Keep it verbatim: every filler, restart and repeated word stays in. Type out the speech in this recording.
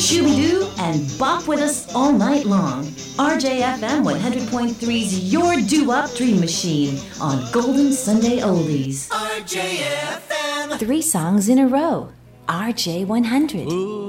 Shooby-Doo, and bop with us all night long. R J F M one hundred point three's Your Doo-Wop Dream Machine on Golden Sunday Oldies. R J F M. Three songs in a row. R J one hundred. Ooh.